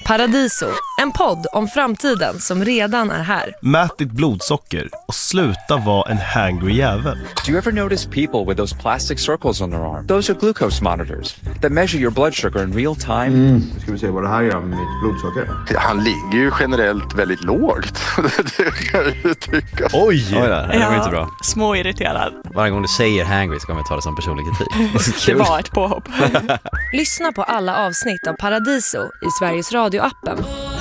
Paradiso, en podd om framtiden som redan är här. Mät ditt blodsocker och sluta vara en hangry jävel. Do you ever notice people with those plastic circles on their arm? Those are glucose monitors that measure your blood sugar in real time. Ska vi se vad det här gör med mitt blodsocker? Han ligger ju generellt väldigt lågt. Det kan jag ju tycka. Oj, det var inte bra. Småirriterad. Varje gång du säger hangry så kommer jag ta det som personlig kritik. Det var ett påhopp. Lyssna på alla avsnitt av Paradiso i Sveriges Radio-appen.